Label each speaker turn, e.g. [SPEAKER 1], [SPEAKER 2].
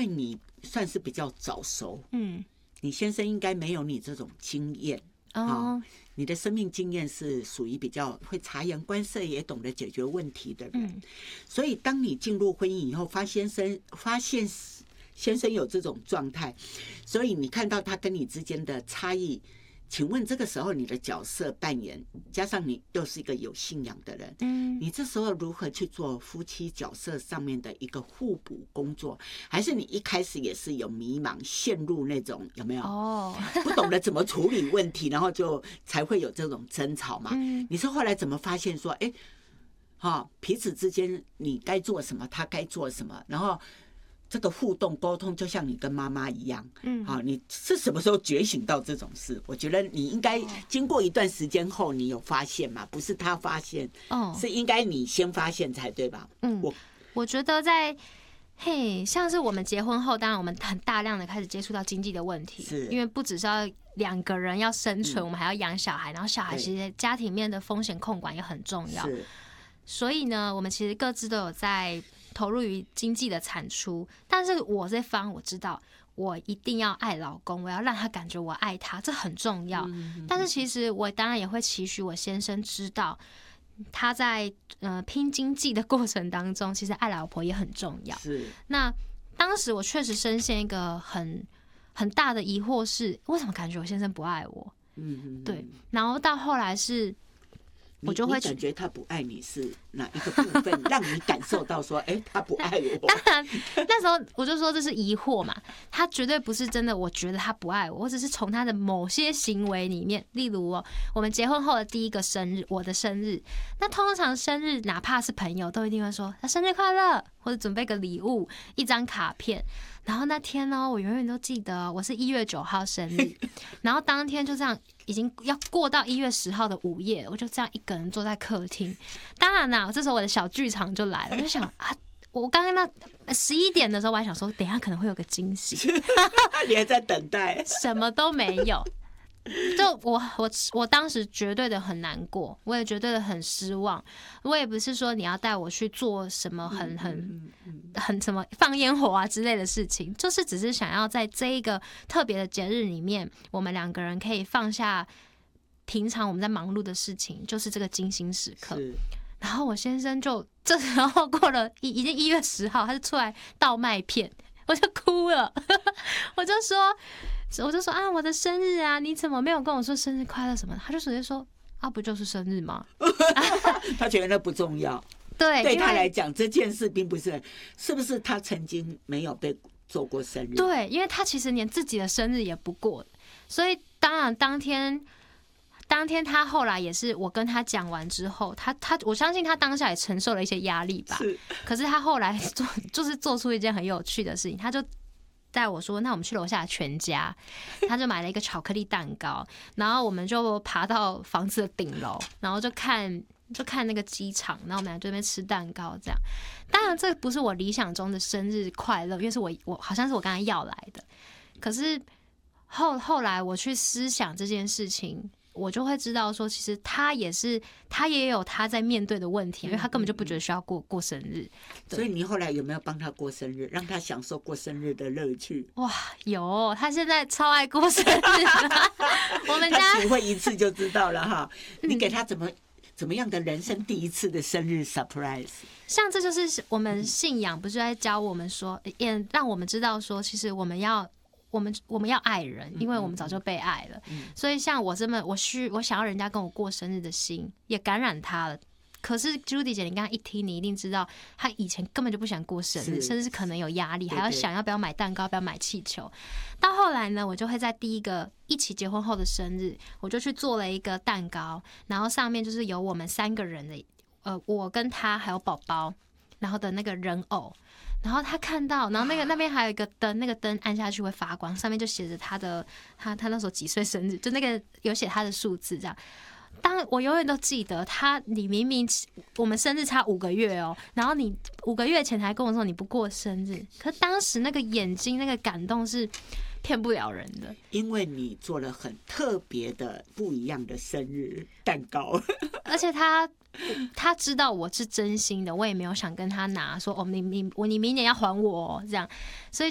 [SPEAKER 1] 为你算是比较早熟，你先生应该没有你这种经验。你的生命经验是属于比较会察言观色，也懂得解决问题的人。所以当你进入婚姻以后，发现先生有这种状态，所以你看到他跟你之间的差异，请问这个时候你的角色扮演，加上你又是一个有信仰的人，你这时候如何去做夫妻角色上面的一个互补工作？还是你一开始也是有迷茫，陷入那种有没有不懂得怎么处理问题，然后就才会有这种争吵嘛？你是后来怎么发现说，彼此之间你该做什么，他该做什么，然后这个互动沟通就像你跟妈妈一样，你是什么时候觉醒到这种事？我觉得你应该经过一段时间后，你有发现嘛？不是他发现，是应该你先发现才对吧？
[SPEAKER 2] 我觉得像是我们结婚后，当然我们很大量的开始接触到经济的问题，因为不只是要2个人要生存，我们还要养小孩，然后小孩其实家庭面的风险控管也很重要。所以呢，我们其实各自都有在投入于经济的产出，但是我这方我知道，我一定要爱老公，我要让他感觉我爱他，这很重要。但是其实我当然也会期许我先生知道，他在拼经济的过程当中，其实爱老婆也很重要。那当时我确实深陷一个很大的疑惑是，为什么感觉我先生不爱我？对。然后到后来是，我就会
[SPEAKER 1] 感觉他不爱你是哪一个部分让你感受到说，他不爱我？
[SPEAKER 2] 当然，那时候我就说这是疑惑嘛，他绝对不是真的，我觉得他不爱我，我只是从他的某些行为里面，例如我们结婚后的第一个生日，我的生日，那通常生日哪怕是朋友都一定会说他生日快乐，或者准备个礼物，一张卡片。然后那天呢，我永远都记得，我是1月9号生日，然后当天就这样，已经要过到1月10号的午夜，我就这样一个人坐在客厅。当然啦，这时候我的小剧场就来了，我就想我刚刚那11点的时候，我还想说，等一下可能会有个惊喜，
[SPEAKER 1] 你还在等待，
[SPEAKER 2] 什么都没有。就我当时绝对的很难过，我也绝对的很失望。我也不是说你要带我去做什么很什么放烟火啊之类的事情，就是只是想要在这一个特别的节日里面，我们2个人可以放下平常我们在忙碌的事情，就是这个精心时刻。然后我先生就这时候过了已经1月10号，他就出来倒麦片，我就哭了，我就说我的生日啊，你怎么没有跟我说生日快乐什么的？他就直接说不就是生日吗？
[SPEAKER 1] 他觉得那不重要。对他来讲，这件事并不是不是他曾经没有被做过生日？
[SPEAKER 2] 对，因为他其实连自己的生日也不过，所以当然当天他后来也是我跟他讲完之后，我相信他当下也承受了一些压力吧。可是他后来就是做出一件很有趣的事情，他就带我说，那我们去楼下的全家，他就买了一个巧克力蛋糕，然后我们就爬到房子的顶楼，然后就看那个机场，然后我们俩就在那边吃蛋糕这样。当然这不是我理想中的生日快乐，因为是我好像是我刚才要来的。可是后来我去思想这件事情，我就会知道说，其实他也有他在面对的问题，因为他根本就不觉得需要过生日。
[SPEAKER 1] 所以你后来有没有帮他过生日，让他享受过生日的乐趣？
[SPEAKER 2] 哇，有，他现在超爱过生日我们家
[SPEAKER 1] 他体会一次就知道了哈。你给他怎么样的人生第一次的生日 surprise？
[SPEAKER 2] 像这就是我们信仰不是在教我们说，也让我们知道说，其实我们要爱人，因为我们早就被爱了。所以像我我想要人家跟我过生日的心，也感染他了。可是 Judy 姐，你刚刚一听，你一定知道，她以前根本就不想过生日，甚至是可能有压力，还要想要不要买蛋糕，要不要买气球。到后来呢，我就会在第一个一起结婚后的生日，我就去做了一个蛋糕，然后上面就是有我们3个人的，我跟他还有宝宝，然后的那个人偶。然后他看到，然后那边还有一个灯，那个灯按下去会发光，上面就写着他那时候几岁生日，就那个有写他的数字这样。当我永远都记得你明明我们生日差5个月哦，然后你5个月前才跟我说你不过生日，可当时那个眼睛那个感动是骗不了人的，
[SPEAKER 1] 因为你做了很特别的不一样的生日蛋糕
[SPEAKER 2] 而且他知道我是真心的，我也没有想跟他拿说你明年要还我这样，所以